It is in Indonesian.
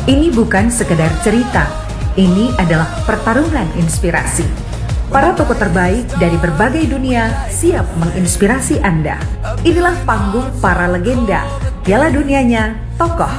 Ini bukan sekedar cerita, ini adalah pertarungan inspirasi. Para tokoh terbaik dari berbagai dunia siap menginspirasi Anda. Inilah panggung para legenda, Piala Dunianya Tokoh.